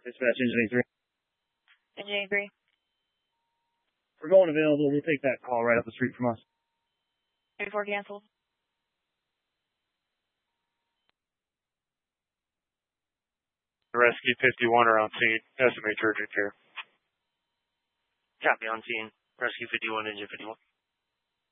Dispatch Engine 3. Engine 3. We're going available. We'll take that call right up the street from us. 34 canceled. Rescue 51 are on scene. Estimate urgent care. Copy on scene. Rescue 51, Engine 51.